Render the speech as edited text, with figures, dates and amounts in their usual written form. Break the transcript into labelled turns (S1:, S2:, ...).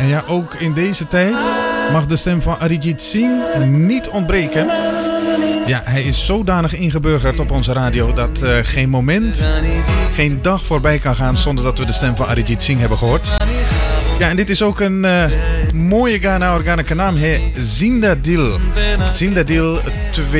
S1: En ja, ook in deze tijd mag de stem van Arijit Singh niet ontbreken. Ja, hij is zodanig ingeburgerd op onze radio dat geen moment, geen dag voorbij kan gaan zonder dat we de stem van Arijit Singh hebben gehoord. Ja, en dit is ook een mooie Gana. Organa ka naam hai Zinda Dil. Zinda Dil 2.